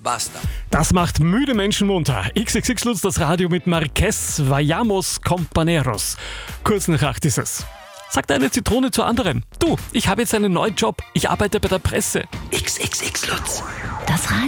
Basta. Das macht müde Menschen munter. XXX Lutz, das Radio mit Marquez, Vayamos Companeros. Kurz nach 8 ist es. Sagt eine Zitrone zur anderen. Du, ich habe jetzt einen neuen Job. Ich arbeite bei der Presse. XXX Lutz. Das Radio